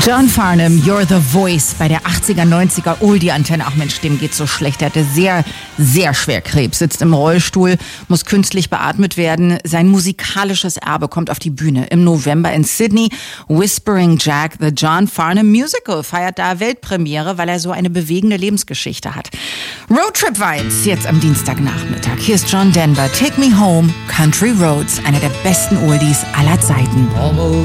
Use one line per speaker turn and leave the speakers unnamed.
John Farnham, You're the Voice bei der 80er, 90er Oldie-Antenne. Ach Mensch, dem geht's so schlecht. Er hatte sehr, sehr schwer Krebs, sitzt im Rollstuhl, muss künstlich beatmet werden. Sein musikalisches Erbe kommt auf die Bühne im November in Sydney. Whispering Jack, the John Farnham Musical, feiert da Weltpremiere, weil er so eine bewegende Lebensgeschichte hat. Roadtrip Vibes jetzt am Dienstagnachmittag. Hier ist John Denver, Take Me Home, Country Roads, einer der besten Oldies aller Zeiten.
Almost